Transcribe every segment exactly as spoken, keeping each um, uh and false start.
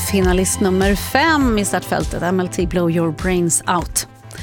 finalist nummer fem i startfältet, M L T Blow Your Brains Out.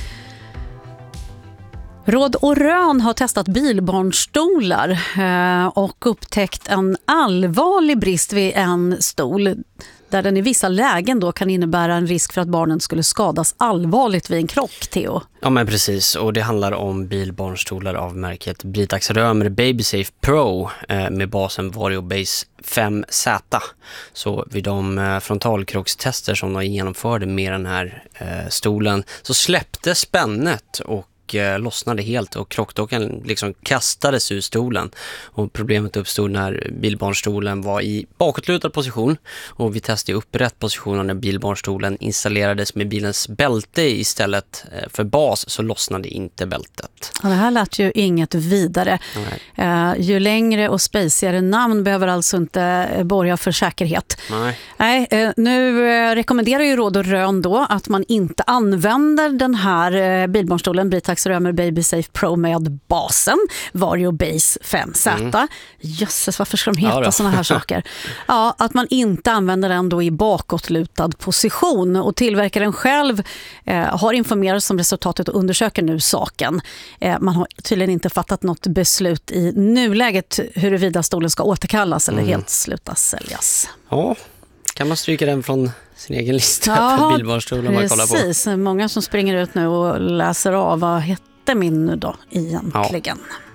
Råd och Rön har testat bilbarnstolar och upptäckt en allvarlig brist vid en stol där den i vissa lägen då kan innebära en risk för att barnen skulle skadas allvarligt vid en krock, Theo. Ja, men precis. Och det handlar om bilbarnstolar av märket Britax Römer BabySafe Pro eh, med basen VarioBase fem Z. Så vid de eh, frontalkrockstester som de genomförde med den här eh, stolen så släppte spännet och och lossnade helt och krockdockan liksom kastades ur stolen och problemet uppstod när bilbarnstolen var i bakåtlutad position och vi testade upp rätt position när bilbarnstolen installerades med bilens bälte istället för bas så lossnade inte bältet. Ja, det här lät ju inget vidare. Uh, ju längre och spacigare namn behöver alltså inte borga för säkerhet. Nej. Nej, uh, nu uh, rekommenderar ju Råd och Rön då att man inte använder den här uh, bilbarnstolen Britax Römer BabySafe Pro med basen VarioBase fem Z. Mm. Jösses, varför ska de heta ja såna här saker? Ja, att man inte använder den då i bakåtlutad position och tillverkaren själv eh, har informerats om resultatet och undersöker nu saken. Eh, man har tydligen inte fattat något beslut i nuläget huruvida stolen ska återkallas eller mm. helt sluta säljas. Ja, kan man stryka den från sin egen lista ja, för bilbarnstolen man kollar på? Precis, många som springer ut nu och läser av vad hette min nu då egentligen. Ja.